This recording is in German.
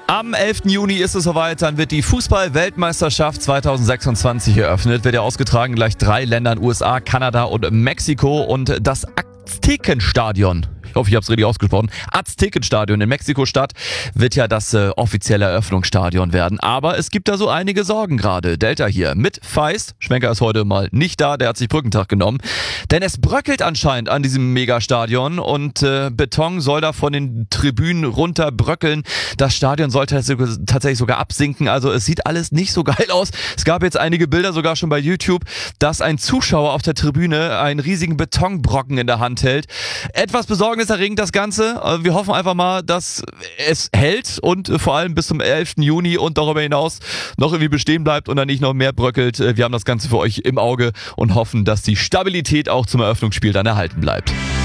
Am 11. Juni ist es soweit, dann wird die Fußball-Weltmeisterschaft 2026 eröffnet. Wird ja ausgetragen in gleich 3 Ländern, USA, Kanada und Mexiko. Und das Aztekenstadion, ich hoffe, ich habe es richtig ausgesprochen, Aztekenstadion in Mexiko-Stadt wird ja das offizielle Eröffnungsstadion werden. Aber es gibt da so einige Sorgen gerade. Delta hier mit Feist. Schwenker ist heute mal nicht da, der hat sich Brückentag genommen. Denn es bröckelt anscheinend an diesem Megastadion und Beton soll da von den Tribünen runter bröckeln. Das Stadion soll tatsächlich sogar absinken. Also es sieht alles nicht so geil aus. Es gab jetzt einige Bilder sogar schon bei YouTube, dass ein Zuschauer auf der Tribüne einen riesigen Betonbrocken in der Hand hält. Etwas besorgniserregend das Ganze. Wir hoffen einfach mal, dass es hält und vor allem bis zum 11. Juni und darüber hinaus noch irgendwie bestehen bleibt und dann nicht noch mehr bröckelt. Wir haben das Ganze für euch im Auge und hoffen, dass die Stabilität auch zum Eröffnungsspiel dann erhalten bleibt.